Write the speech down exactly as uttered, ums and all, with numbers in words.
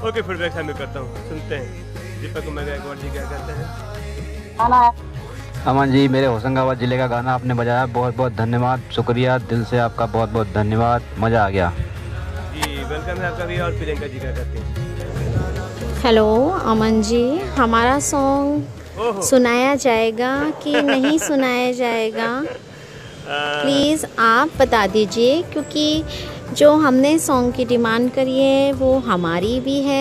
Okay feedback शामिल करता हूँ, सुनते हैं दीपक कुमार गायकवाड़ जी क्या कहते हैं। अमन जी, मेरे होशंगाबाद जिले का गाना आपने बजाया, बहुत बहुत धन्यवाद, शुक्रिया, दिल से आपका बहुत बहुत धन्यवाद, मज़ा आ गया जी। वेलकम है आपका भी। और प्रियंका जी क्या कहते हैं। हेलो अमन जी, हमारा सॉन्ग सुनाया जाएगा कि नहीं सुनाया जाएगा, प्लीज़ आप बता दीजिए, क्योंकि जो हमने सॉन्ग की डिमांड करी है वो हमारी भी है।